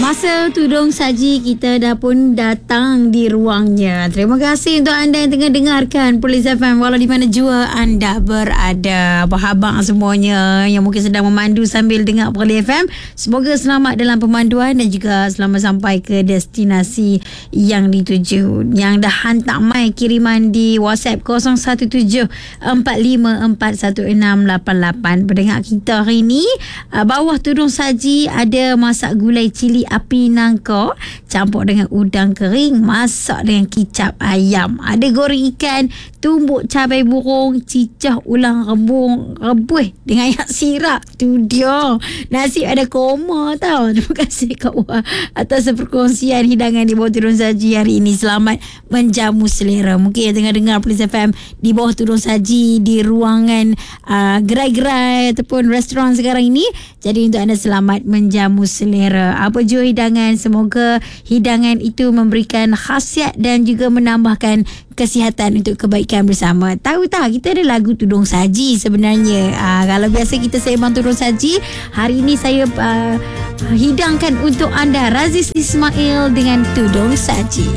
Masa tudung saji kita dah pun datang di ruangnya. Terima kasih untuk anda yang tengah dengarkan Police FM walau di mana jua anda berada. Abang semuanya yang mungkin sedang memandu sambil dengar Police FM, semoga selamat dalam pemanduan dan juga selamat sampai ke destinasi yang dituju. Yang dah hantar mai kiriman di WhatsApp 0174541688. Pendengar kita hari ini, bawah tudung saji ada masak gulai cili api nangka campur dengan udang kering, masak dengan kicap ayam, ada goreng ikan, tumbuk cabai burung, cicah ulang rebus dengan air sirap. Tu dia, nasib ada koma tau. Terima kasih Kak Wah atas perkongsian hidangan di bawah tudung saji hari ini. Selamat menjamu selera. Mungkin yang tengah dengar Police FM di bawah tudung saji di ruangan gerai-gerai ataupun restoran sekarang ini, jadi untuk anda selamat menjamu selera. Apa jua hidangan, semoga hidangan itu memberikan khasiat dan juga menambahkan kesihatan untuk kebaikan bersama. Tahu tak, kita ada lagu tudung saji sebenarnya. Kalau biasa kita sembang tudung saji, hari ini saya hidangkan untuk anda Raziz Ismail dengan tudung saji.